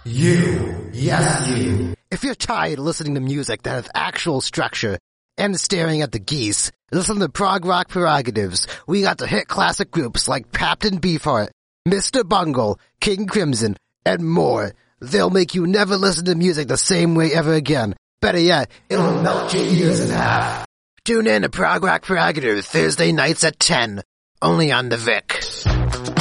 You. Yes, you. If you're tired of listening to music that has actual structure and staring at the geese, listen to Prog Rock Prerogatives. We got the hit classic groups like Captain Beefheart, Mr. Bungle, King Crimson, and more. They'll make you never listen to music the same way ever again. Better yet, it'll melt your ears in half. Tune in to Prog Rock Prerogatives Thursday nights at 10, only on the Vic.